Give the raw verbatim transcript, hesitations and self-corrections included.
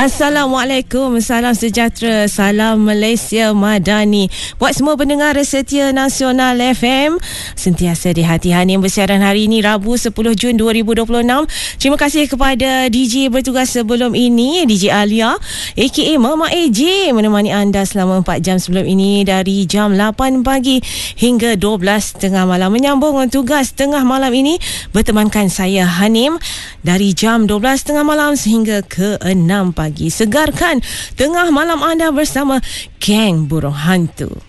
Assalamualaikum, salam sejahtera, salam Malaysia Madani. Buat semua pendengar setia Nasional F M, sentiasa di hati Hanim bersiaran hari ini Rabu sepuluh Jun dua ribu dua puluh enam. Terima kasih kepada D J bertugas sebelum ini, D J Alia A K A Mama A J, menemani anda selama empat jam sebelum ini dari jam lapan pagi hingga dua belas tengah malam. Menyambung tugas tengah malam ini bertemankan saya Hanim dari jam dua belas tengah malam sehingga ke enam pagi. Segarkan tengah malam anda bersama Geng Burung Hantu.